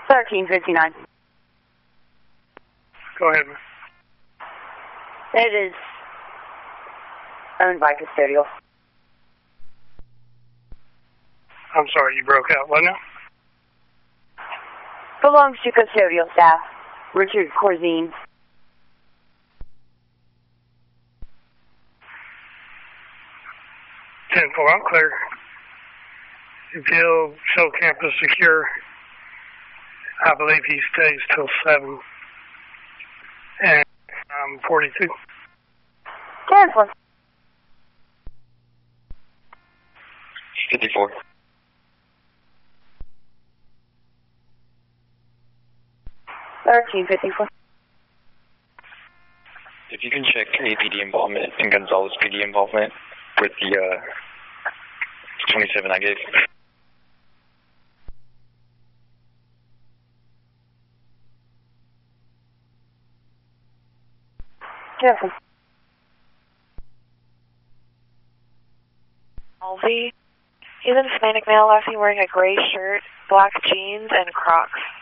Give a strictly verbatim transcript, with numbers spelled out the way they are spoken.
thirteen fifty-nine. Go ahead, man. It is owned by custodial. I'm sorry, you broke out. What now? Belongs to custodial staff. Richard Corzine. ten four, I'm clear. Until show campus secure, I believe he stays till seven. And I'm forty-two. ten four. fifty-four. thirteen fifty-four. If you can check A P D involvement and Gonzalez P D involvement with the uh, twenty-seven I gave. Careful. Alvy. He's in Hispanic male, last seen wearing a gray shirt, black jeans, and Crocs.